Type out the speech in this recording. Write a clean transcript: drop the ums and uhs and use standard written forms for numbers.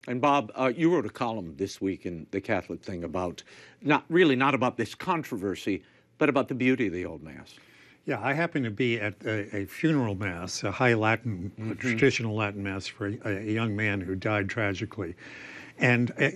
And Bob, you wrote a column this week in The Catholic Thing about not about this controversy, but about the beauty of the Old Mass. Yeah, I happened to be at a funeral mass, a high Latin, a traditional Latin mass for a young man who died tragically. And